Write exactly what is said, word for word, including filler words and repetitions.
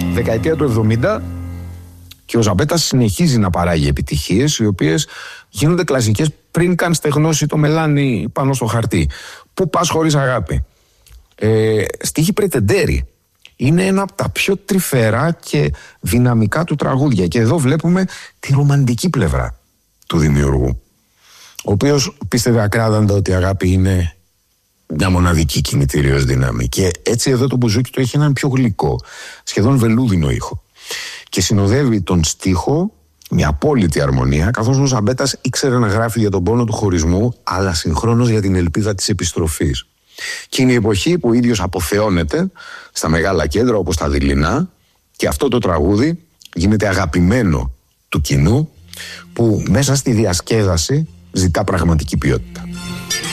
Δεκαετία του εβδομήντα και ο Ζαμπέτας συνεχίζει να παράγει επιτυχίες, οι οποίες γίνονται κλασικές πριν καν στεγνώσει το μελάνι πάνω στο χαρτί. Πού πας χωρίς αγάπη. Ε, στίχη Πρετεντέρη. Είναι ένα από τα πιο τρυφερά και δυναμικά του τραγούδια. Και εδώ βλέπουμε τη ρομαντική πλευρά του δημιουργού, ο οποίος πίστευε ακράδαντα ότι η αγάπη είναι μια μοναδική κινητήριος δύναμη. Και έτσι εδώ το μπουζούκι του έχει έναν πιο γλυκό, σχεδόν βελούδινο ήχο. Και συνοδεύει τον στίχο με απόλυτη αρμονία, καθώς ο Ζαμπέτας ήξερε να γράφει για τον πόνο του χωρισμού, αλλά συγχρόνως για την ελπίδα της επιστροφής. Και είναι η εποχή που ο ίδιος αποθεώνεται στα μεγάλα κέντρα όπως τα Δειλινά, και αυτό το τραγούδι γίνεται αγαπημένο του κοινού, που μέσα στη διασκέδαση ζητά πραγματική ποιότητα.